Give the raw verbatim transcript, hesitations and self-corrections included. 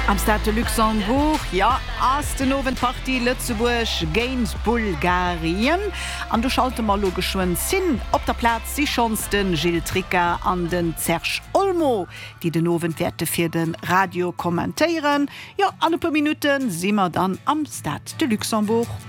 Am Stade de Luxembourg, ja, as den Nowenpartie Lützeburg géint Bulgarien. An du schalte mal lo geschwen sinn op der Platz si schons den Gilles Tricker an den Serge Olmo, die den Nowenwerte fir den Radio kommentéieren. Ja, alle paar Minuten simmer dann am Stade de Luxembourg.